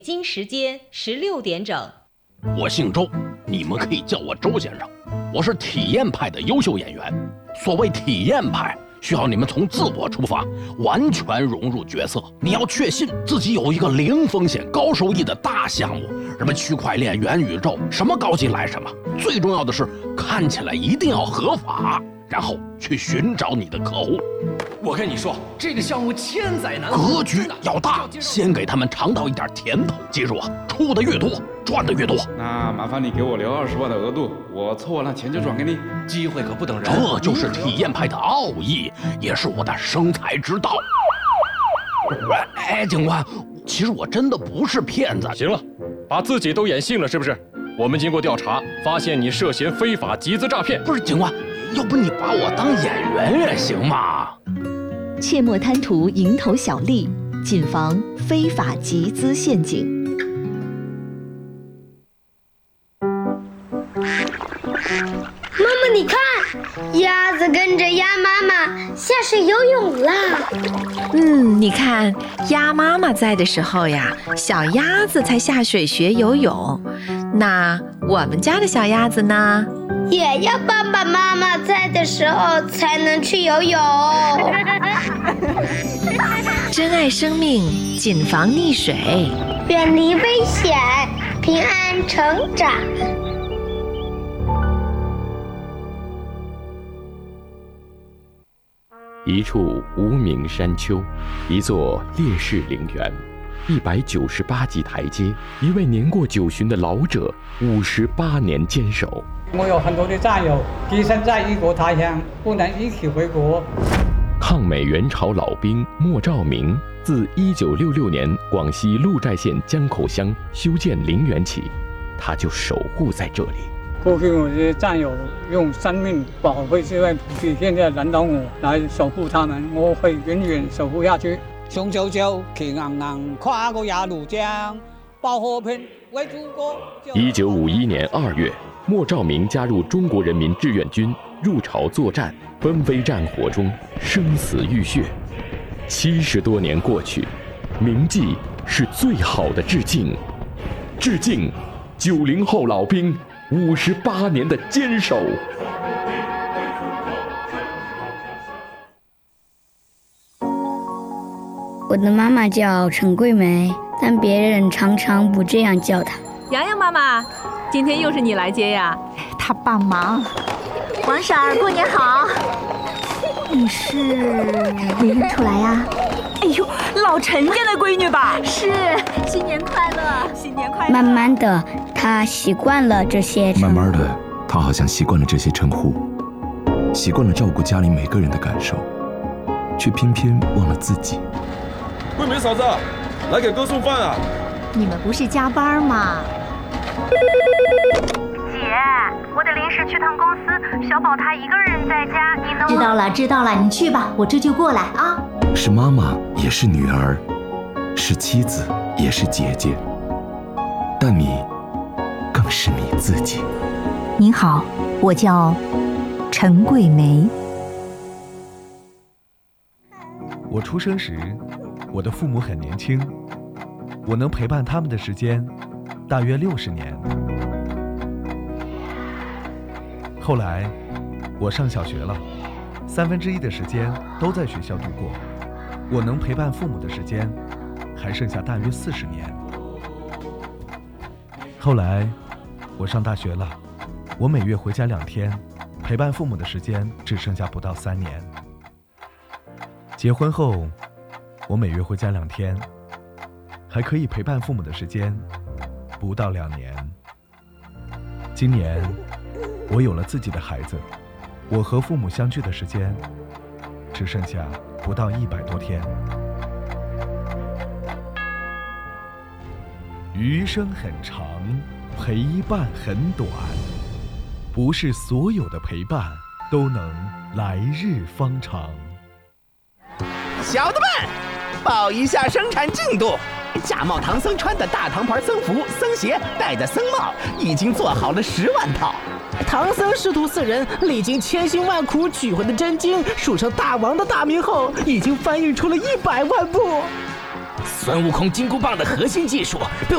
北京时间16点整。 我姓周，你们可以叫我周先生。我是体验派的优秀演员。所谓体验派，需要你们从自我出发，完全融入角色。你要确信自己有一个零风险、高收益的大项目，什么区块链、元宇宙，什么高进来什么。最重要的是，看起来一定要合法，然后去寻找你的客户。 我跟你说，这个项目千载难逢，格局要大，先给他们尝到一点甜头。记住啊，出的越多，赚的越多。 那麻烦你给我留20万的额度，我凑完了钱就转给你。 机会可不等人， 这就是体验派的奥义，也是我的生财之道。哎，警官，其实我真的不是骗子。 行了，把自己都演信了是不是？我们经过调查，发现你涉嫌非法集资诈骗。 不是警官，要不你把我当演员也行嘛？ 切莫贪图蝇头小利，谨防非法集资陷阱。 妈妈，你看，鸭子跟着鸭妈妈下水游泳啦。 你看，鸭妈妈在的时候呀，小鸭子才下水学游泳。那我们家的小鸭子呢？ 也要爸爸妈妈在的时候才能去游泳。 珍爱生命，谨防溺水， 远离危险，平安成长。 一处无名山丘，一座烈士陵园，198级台阶，一位年过90的老者58年坚守。 我有很多的战友跻身在异国他乡，不能一起回国。 抗美援朝老兵莫兆明，自1966年广西鹿寨县江口乡修建陵园起，他就守护在这里。 过去我的战友用生命保卫这块土地，现在轮到我来守护他们，我会永远守护下去。雄赳赳，气昂昂，跨过鸭绿江，报和平，为祖国。 1951年2月，莫兆明加入中国人民志愿军，入朝作战，纷飞战火中生死浴血。70多年过去，铭记是最好的致敬。致敬90后老兵58年的坚守。 我的妈妈叫陈桂梅，但别人常常不这样叫她。 洋洋妈妈，今天又是你来接呀？ 她帮忙。 王婶儿，过年好。 你是没认出来呀？ 哎呦，老陈家的闺女吧？ 是，新年快乐， 新年快乐。 慢慢的，她习惯了这些称呼。 慢慢的，她好像习惯了这些称呼，习惯了照顾家里每个人的感受，却偏偏忘了自己。 桂梅嫂子，来给哥送饭啊！ 你们不是加班吗？ 姐，我得临时去趟公司，小宝他一个人在家，你能…… 知道了，你去吧，我这就过来啊。 是妈妈，也是女儿，是妻子，也是姐姐，但你更是你自己。 您好，我叫陈桂梅。 我出生时，我的父母很年轻，我能陪伴他们的时间大约60年。后来我上小学了，1/3的时间都在学校度过，我能陪伴父母的时间还剩下大约40年。后来我上大学了，我每月回家2天，陪伴父母的时间只剩下不到3年。结婚后，我每月回家2天，还可以陪伴父母的时间不到2年。今年我有了自己的孩子，我和父母相聚的时间只剩下不到100多天。余生很长，陪伴很短，不是所有的陪伴都能来日方长。 小的们，报一下生产进度。假冒唐僧穿的大唐牌僧服、僧鞋，戴着僧帽，已经做好了10万套。 唐僧师徒4人历经千辛万苦取回的真经，数上大王的大名后，已经翻译出了100万部。 孙悟空金箍棒的核心技术被